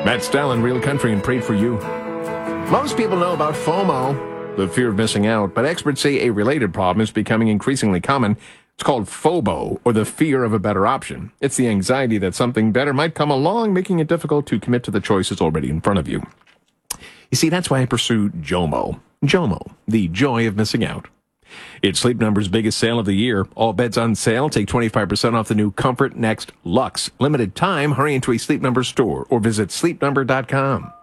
Matt Stalin, Real Country, and Prayed for You. Most people know about FOMO, the fear of missing out, but experts say a related problem is becoming increasingly common. It's called FOBO, or the fear of a better option. It's the anxiety that something better might come along, making it difficult to commit to the choices already in front of you. You see, that's why I pursue JOMO. JOMO, the joy of missing out. It's Sleep Number's biggest sale of the year. All beds on sale. Take 25% off the new Comfort Next Luxe. Limited time. Hurry into a Sleep Number store or visit sleepnumber.com.